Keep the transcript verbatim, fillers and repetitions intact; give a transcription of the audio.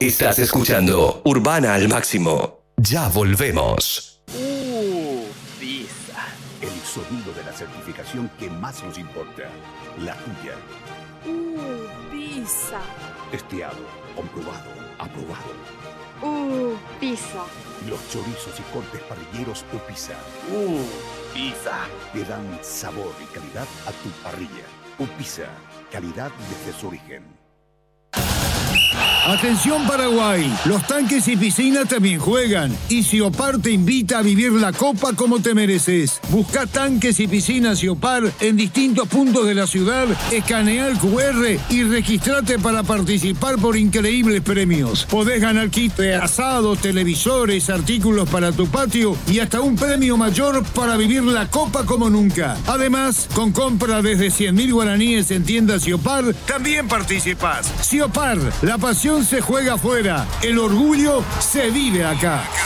Estás escuchando Urbana al Máximo. Ya volvemos. Uh, pizza. El sonido de la certificación que más nos importa. La tuya. Uh, pizza. Testeado, comprobado, aprobado. Uh, pizza. Los chorizos y cortes parrilleros Upisa. Uh, pizza. Le dan sabor y calidad a tu parrilla. Upisa, calidad desde su origen. Atención Paraguay, los tanques y piscinas también juegan y Siopar te invita a vivir la copa como te mereces. Busca tanques y piscinas Siopar en distintos puntos de la ciudad, escanea el cu erre y registrate para participar por increíbles premios. Podés ganar kit de asados, televisores, artículos para tu patio y hasta un premio mayor para vivir la copa como nunca. Además, con compra desde cien mil guaraníes en tiendas Siopar, también participás. Siopar, la pasión se juega afuera, el orgullo se vive acá.